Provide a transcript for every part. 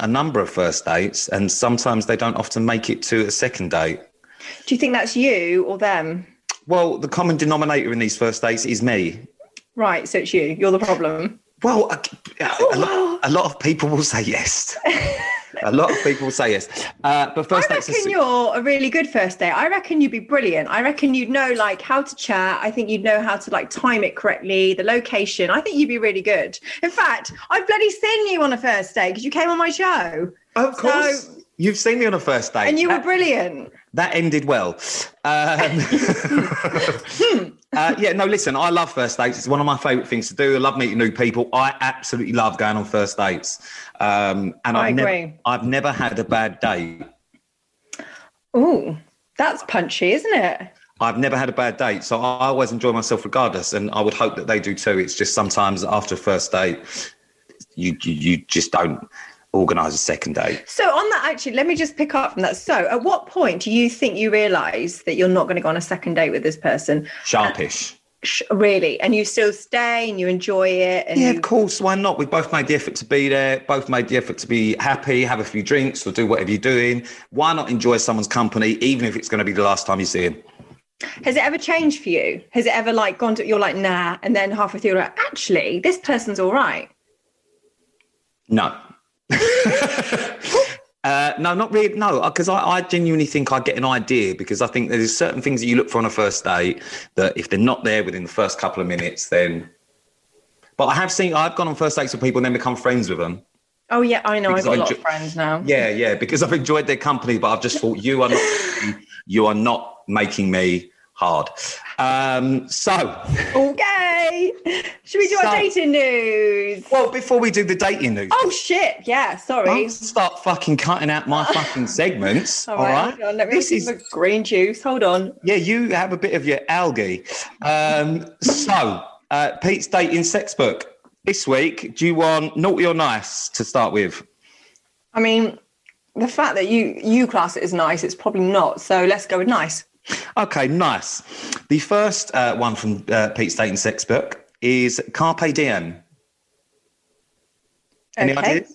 a number of first dates, and sometimes they don't often make it to a second date. Do you think that's you or them? Well, the common denominator in these first dates is me. Right, so it's you. You're the problem. Well, a lot of people will say yes. A lot of people will say yes. But first I dates reckon you're a really good first date. I reckon you'd be brilliant. I reckon you'd know like how to chat. I think you'd know how to like time it correctly, the location. I think you'd be really good. In fact, I've bloody seen you on a first date because you came on my show. Of course. So, you've seen me on a first date. And you were brilliant. That ended well. Yeah, no, listen, I love first dates. It's one of my favourite things to do. I love meeting new people. I absolutely love going on first dates. And I agree. I've never had a bad date. Ooh, that's punchy, isn't it? I've never had a bad date. So I always enjoy myself regardless. And I would hope that they do too. It's just sometimes after a first date, you just don't organise a second date. So on that, actually, let me just pick up from that. So at what point do you think you realise that you're not going to go on a second date with this person? Sharpish. Really? And you still stay and you enjoy it? And of course. Why not? We both made the effort to be there, both made the effort to be happy, have a few drinks or do whatever you're doing. Why not enjoy someone's company, even if it's going to be the last time you see him? Has it ever changed for you? Has it ever like gone to, you're like, nah, and then halfway through you're like, actually, this person's all right? No. No, not really. No, because I genuinely think I get an idea, because I think there's certain things that you look for on a first date that if they're not there within the first couple of minutes, then. But I've gone on first dates with people and then become friends with them. Oh yeah, I know. I've got a lot of friends now. Yeah, because I've enjoyed their company, but I've just thought you are not making me hard. Okay. Should we do our dating news? Well, before we do the dating news. Oh shit! Yeah, sorry. Don't start fucking cutting out my fucking segments. all right. Hold on, let me see the green juice. Hold on. Yeah, you have a bit of your algae. Pete's dating sex book this week. Do you want naughty or nice to start with? I mean, the fact that you class it as nice, it's probably not. So let's go with nice. Okay, nice. The first one from Pete's dating sex book is Carpe Diem. Any ideas?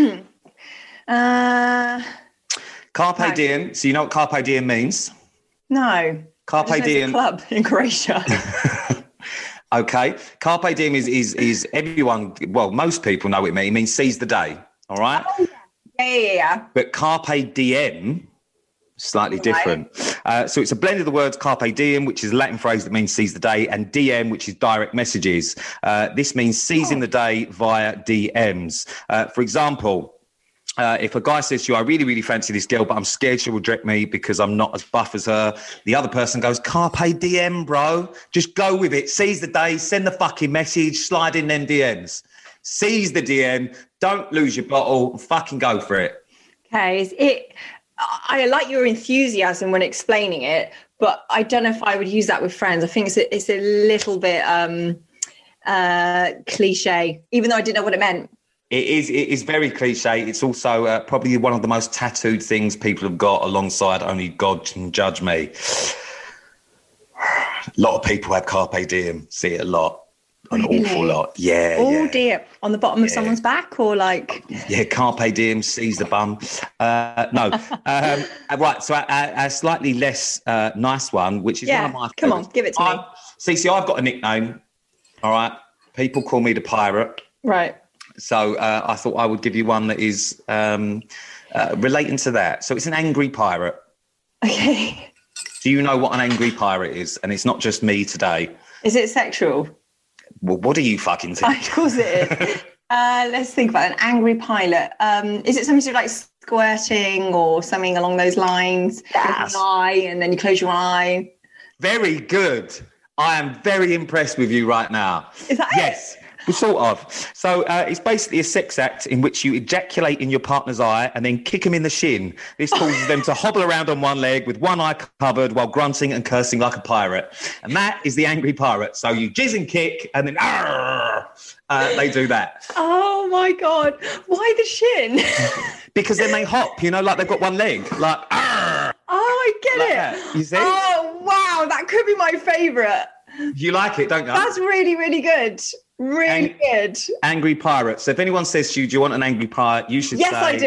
Carpe Diem. So you know what Carpe Diem means? No. Carpe Diem. Club in Croatia. Okay. Carpe Diem is everyone, well, most people know what it means seize the day. All right? Oh, yeah. But Carpe Diem, slightly different. So it's a blend of the words Carpe Diem, which is a Latin phrase that means seize the day, and DM, which is direct messages. This means seizing the day via DMs. For example, if a guy says to you, I really, really fancy this girl, but I'm scared she will reject me because I'm not as buff as her. The other person goes, Carpe Diem, bro. Just go with it. Seize the day. Send the fucking message. Slide in them DMs. Seize the DM. Don't lose your bottle. Fucking go for it. Okay. I like your enthusiasm when explaining it, but I don't know if I would use that with friends. I think it's a little bit cliche, even though I didn't know what it meant. It is very cliche. It's also probably one of the most tattooed things people have got alongside only God can judge me. A lot of people have Carpe Diem. See it a lot. An awful lot. Yeah. Oh, dear. On the bottom of someone's back or like? Yeah, Carpe Diem, seize the bum. No. Right, so a slightly less nice one, which is one of my favorites. Come on, give it to me. See, I've got a nickname. All right. People call me the Pirate. Right. So I thought I would give you one that is relating to that. So it's an angry pirate. Okay. Do you know what an angry pirate is? And it's not just me today. Is it sexual? Well, what do you fucking think? Of course it is. Let's think about it. An angry pilot. Is it something to do like squirting or something along those lines? Yes. An eye, and then you close your eye. Very good. I am very impressed with you right now. Is that yes. Well, sort of. So it's basically a sex act in which you ejaculate in your partner's eye and then kick them in the shin. This causes them to hobble around on one leg with one eye covered while grunting and cursing like a pirate. And that is the angry pirate. So you jizz and kick and then they do that. Oh, my God. Why the shin? Because then they hop, like they've got one leg. Like, oh, I get like it. That. You see? Oh, wow. That could be my favourite. You like it, don't you? That's really, really good. Really good. Angry pirate. So if anyone says to you, do you want an angry pirate? You should say... Yes, I do.